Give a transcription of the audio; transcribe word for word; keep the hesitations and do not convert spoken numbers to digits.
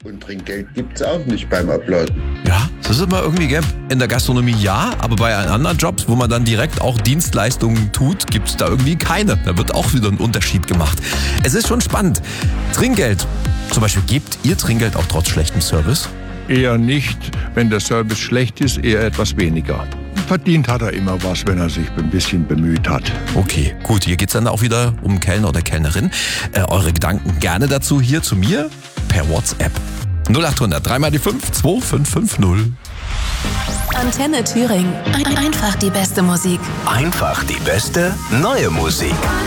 Und Trinkgeld gibt's auch nicht beim Uploaden. Ja, das ist immer irgendwie, gell? In der Gastronomie ja, aber bei anderen Jobs, wo man dann direkt auch Dienstleistungen tut, gibt's da irgendwie keine. Da wird auch wieder ein Unterschied gemacht. Es ist schon spannend. Trinkgeld. Zum Beispiel, gebt ihr Trinkgeld auch trotz schlechtem Service? Eher nicht. Wenn der Service schlecht ist, eher etwas weniger. Verdient hat er immer was, wenn er sich ein bisschen bemüht hat. Okay, gut. Hier geht's dann auch wieder um Kellner oder Kellnerin. Äh, eure Gedanken gerne dazu hier zu mir per WhatsApp. null acht hundert, drei mal die fünf, zwei fünf fünf null. Antenne Thüringen. Ein- Einfach die beste Musik. Einfach die beste neue Musik.